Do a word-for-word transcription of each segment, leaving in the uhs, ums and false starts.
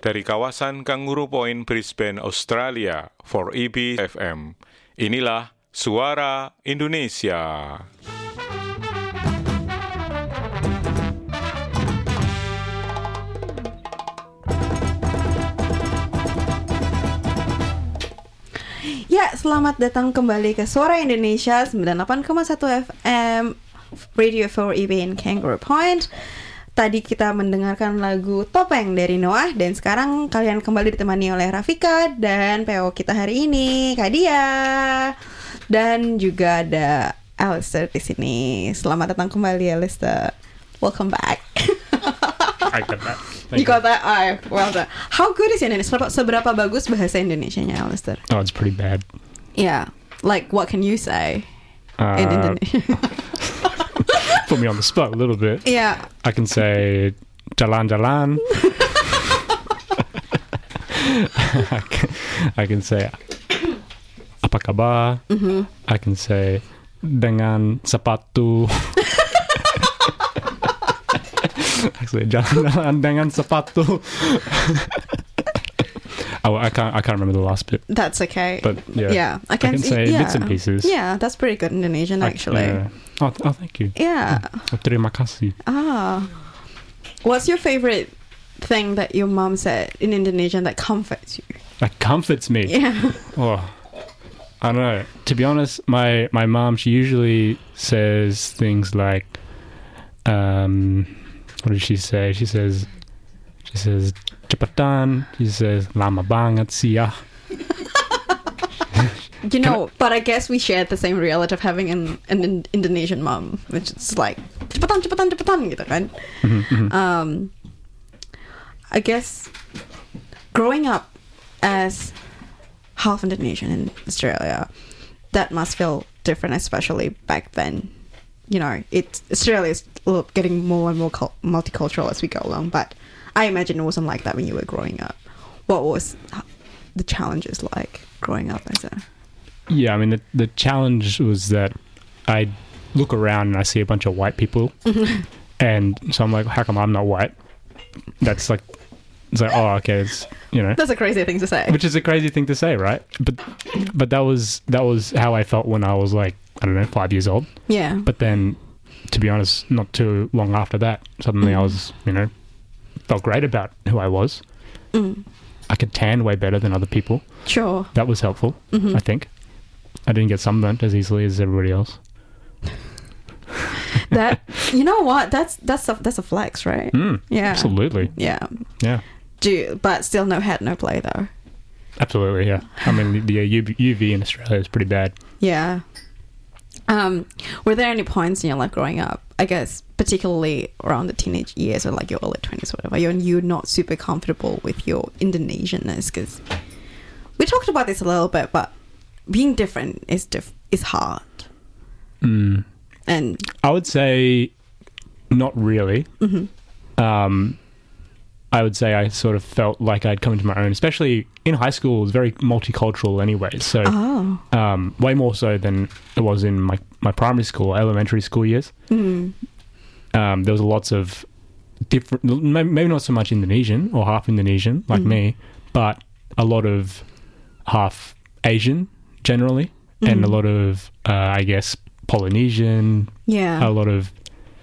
dari kawasan Kangaroo Point, Brisbane, Australia, for E B F M. Inilah Suara Indonesia. Ya, selamat datang kembali ke Suara Indonesia sembilan puluh delapan koma satu F M Radio for E B in Kangaroo Point. Tadi kita mendengarkan lagu Topeng dari Noah, dan sekarang kalian kembali ditemani oleh Rafika dan P O kita hari ini, Kak Dia, dan juga ada Alistair di sini. Selamat datang kembali, Alistair. Welcome back. I got that. You got that? Oh, well done. How good is Indonesia? Seberapa, seberapa bagus bahasa Indonesianya, Alistair? Oh, it's pretty bad. Yeah. Like, what can you say Uh, in Indonesia? Put me on the spot a little bit. Yeah. I can say jalan-jalan. I, can, I can say apa kabar. Mm-hmm. I can say dengan sepatu. Actually, jalan-jalan dengan sepatu. Oh, I can't. I can't remember the last bit. That's okay. But yeah, yeah, I can, I can see, say yeah. bits and pieces. Yeah, that's pretty good Indonesian, I- actually. yeah. Oh, oh, thank you. Yeah. Oh, terima kasih. Ah. What's your favorite thing that your mom said in Indonesian that comforts you? That comforts me. Yeah. Oh, I don't know. To be honest, my my mom, she usually says things like, um, what does she say? She says, she says cepetan. She says lama banget sih ya. You know, but I guess we share the same reality of having an, an in- Indonesian mom, which is like cepetan, cepetan, cepetan, gitu kan. Mhm, mhm. Um, I guess growing up as half Indonesian in Australia, that must feel different, especially back then. You know, it's Australia is getting more and more cul- multicultural as we go along, but I imagine it wasn't like that when you were growing up. What was the challenges like growing up as a... Yeah, I mean, the the challenge was that I look around and I see a bunch of white people, and so I'm like, how come I'm not white? That's like, it's like, oh, okay, it's, you know, That's a crazy thing to say. which is a crazy thing to say, right? But but that was that was how I felt when I was like, I don't know, five years old. Yeah. But then, to be honest, not too long after that, suddenly I Mm. was, you know, felt great about who I was. Mm, I could tan way better than other people. sure. That was helpful, Mhm. I think. I didn't get sunburnt as easily as everybody else. That, you know what? That's that's a, that's a flex, right? Mm, Yeah. absolutely. Yeah. Yeah, Do you, but still no head, no play though. absolutely. Yeah. I mean, the, the U V U V in Australia is pretty bad. Yeah. Um, were there any points in your life growing up, I guess, particularly around the teenage years or like your early twenties, whatever, you're, you're not super comfortable with your Indonesianness? Because we talked about this a little bit, but being different is diff- is hard. Mm. And I would say not really. mhm. Um, I would say I sort of felt like I'd come into my own, especially in high school. It was very multicultural anyway. So Oh. um, way more so than it was in my, my primary school, elementary school years. Mm. Um, there was lots of different, may- maybe not so much Indonesian or half Indonesian like Mm. me, but a lot of half Asian generally, and Mhm. a lot of, uh, I guess, Polynesian, Yeah. a lot of,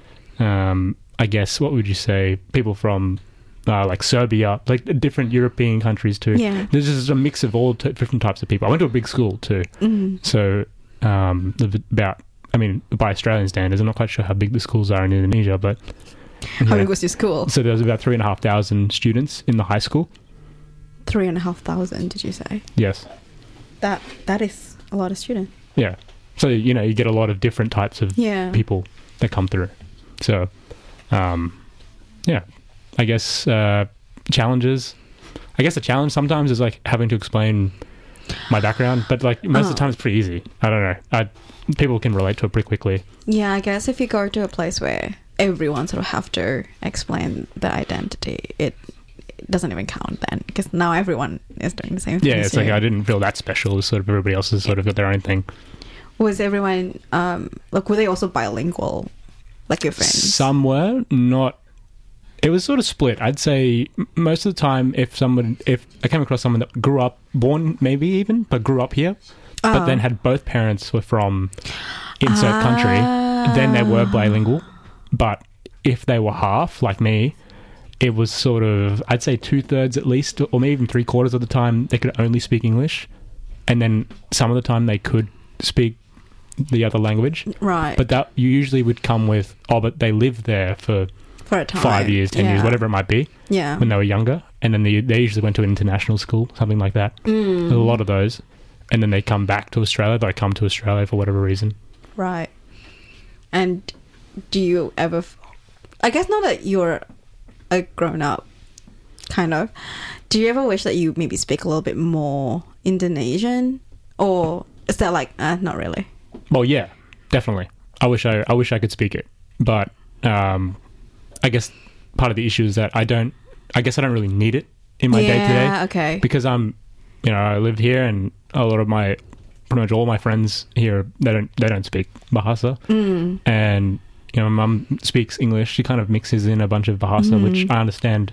um, I guess, what would you say, people from uh, like Serbia, like different European countries too. Yeah. There's just a mix of all t- different types of people. I went to a big school too, Mm. so um, about, I mean, by Australian standards, I'm not quite sure how big the schools are in Indonesia, but How yeah. big was your school? So there was about three and a half thousand students in the high school. Three and a half thousand, did you say? Yes. That that is a lot of students. Yeah. So, you know, you get a lot of different types of Yeah. people that come through. So, um, yeah, I guess uh, challenges. I guess the challenge sometimes is like having to explain my background, but like most of the Oh. time it's pretty easy. I don't know. I, people can relate to it pretty quickly. Yeah, I guess if you go to a place where everyone sort of have to explain their identity, it, it doesn't even count then, because now everyone is doing the same thing. Yeah, it's like I didn't feel that special. Sort of everybody else has sort of got their own thing. Was everyone um like were they also bilingual, like your friends? Some were, not It was sort of split. I'd say m- most of the time, if someone, if I came across someone that grew up, born maybe even, but grew up here, Oh. but then had both parents were from insert country, then they were bilingual. But if they were half, like me, it was sort of, I'd say two thirds at least, or maybe even three quarters of the time, they could only speak English. And then some of the time they could speak the other language. Right. But that you usually would come with, oh, but they lived there for For a time. five years, ten yeah. years, whatever it might be, Yeah. when they were younger. And then they, they usually went to an international school, something like that. Mm. There's a lot of those. And then they come back to Australia. They come to Australia for whatever reason. Right. And do you ever... F- I guess now that you're a grown-up, kind of, do you ever wish that you maybe speak a little bit more Indonesian? Or is that like, uh, not really? Well, yeah, definitely. I wish I, I wish I could speak it. But um, I guess part of the issue is that I don't... I guess I don't really need it in my day-to-day. Yeah, okay. Because I'm... You know, I live here and a lot of my... Pretty much all my friends here, they don't they don't speak Bahasa. Mm. And, you know, my mum speaks English. She kind of mixes in a bunch of Bahasa, Mm. which I understand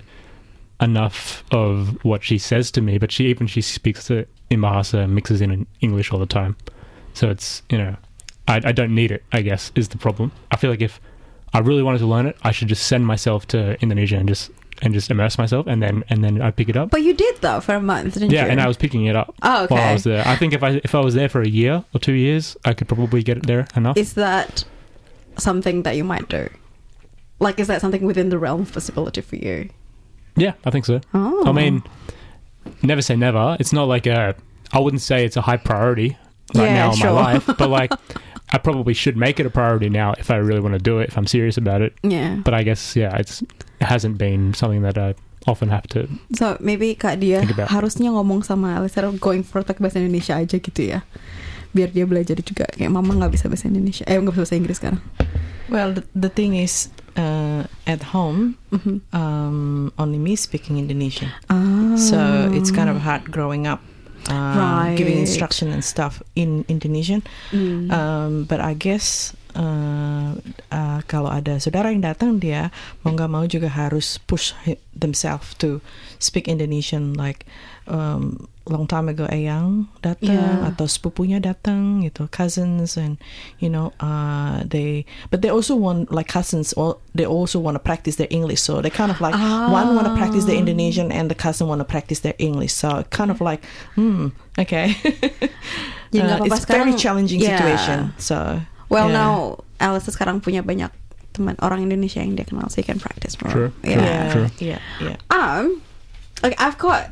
enough of what she says to me. But she even she speaks it in Bahasa and mixes in, in English all the time. So it's, you know, I, I don't need it, I guess, is the problem. I feel like if I really wanted to learn it, I should just send myself to Indonesia and just and just immerse myself, and then and then I pick it up. But you did, though, for a month, didn't Yeah, you? and I was picking it up Oh, okay. while I was there. I think if I if I was there for a year or two years, I could probably get it there enough. Is that something that you might do? Like, is that something within the realm of possibility for you? Yeah, I think so. Oh. I mean, never say never. It's not like a... I wouldn't say it's a high priority right Yeah, now in sure. my life, but like, I probably should make it a priority now if I really want to do it, if I'm serious about it. Yeah. But I guess, yeah, it's, it hasn't been something that I often have to... So, maybe Kak Dia Think about. harusnya ngomong sama Alistair going for pakai bahasa Indonesia aja gitu ya. Biar dia belajar juga. Kayak mama gak bisa bahasa Indonesia. Eh, gak bisa bahasa Inggris sekarang. Well, the, the thing is, uh, at home, Mhm. um, only me speaking Indonesian. Ah. So it's kind of hard growing up, uh, giving Right. instruction and stuff in Indonesian. Mm. Um, but I guess uh, uh, kalau ada saudara yang datang, dia mau nggak mau juga harus push hi- themselves to speak Indonesian. Like um, long time ago, Eyang datang Yeah. atau sepupunya datang, gitu, cousins, and you know, uh, they. But they also want, like cousins, or they also want to practice their English. So they kind of like one want to practice their Indonesian, and the cousin want to practice their English. So kind of like, hmm, okay. Jadi nggak Uh, apa-apa it's very sekarang- challenging Yeah. situation. So Well, yeah. now Alistair sekarang punya banyak teman orang Indonesia yang dia kenal, so he can practice more. Sure, Yeah. yeah, True. yeah, yeah. Um, like I've got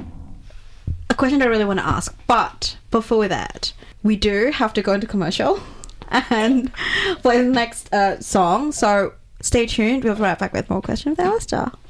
a question I really want to ask, but before that, we do have to go into commercial and play the next uh, song. So stay tuned. We'll be right back with more questions with Alistair.